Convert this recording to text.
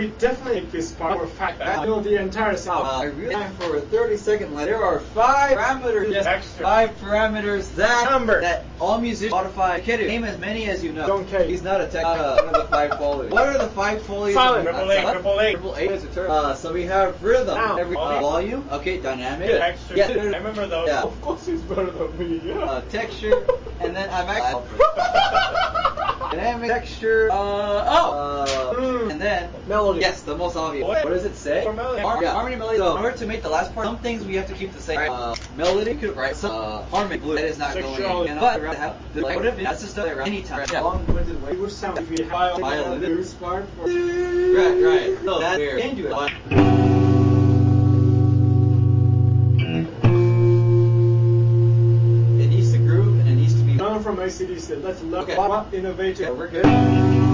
we definitely make this part more fact. I know the entire sound. I really time for a 30-second line. There are 5 parameters. Yes, extra. 5 parameters that Number. that all musicians modify. Kid, name as many as you know. Don't care. He's not a tech. One of the 5 qualities. What are the 5 qualities? Silent. Triple A. Triple A is a term. So we have rhythm. Now. Volume. Okay, dynamic. Good. Extra. Yeah. I remember those. Yeah. Of course he's better than me. Yeah. Texture. And then I'm actually. Dynamic texture. And then Melody. Yes, the most obvious. What? What does it say? Or melody. Harmony, melody. So in order to make the last part, some things we have to keep the same. Melody, could write some harmony. Blue. That is not Sexuality. going. But the motive. That's just around anytime. Yeah. Long-winded way. It would sound if we have Violin. blues part for. Right. So that's where into it. It needs to groove and it needs to be. From ACDC. Let's look Okay. at what innovative. We're good.